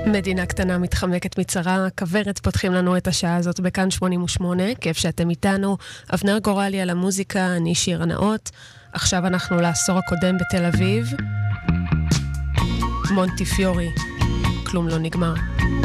מדינה קטנה מתחמקת מצרה, כברת פותחים לנו את השעה הזאת בכאן 88, כיף שאתם איתנו. אבנר גורלי על המוזיקה, אני שיר הנאות. עכשיו אנחנו לעשור הקודם בתל אביב. מונטי פיורי, כלום לא נגמר.